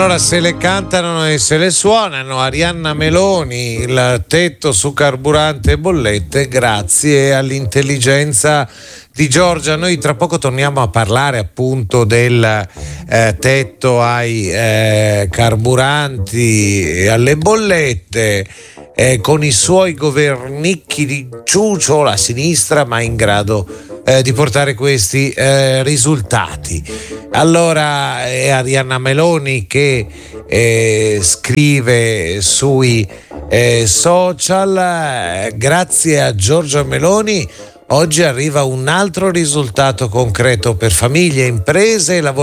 Allora, se le cantano e se le suonano, Arianna Meloni, il tetto su carburante e bollette, grazie all'intelligenza di Giorgia. Noi tra poco torniamo a parlare appunto del tetto ai carburanti e alle bollette, con i suoi governicchi di ciucio, la sinistra, ma in grado di portare questi risultati. Allora è Arianna Meloni che scrive sui social, grazie a Giorgia Meloni oggi arriva un altro risultato concreto per famiglie, imprese e lavoratori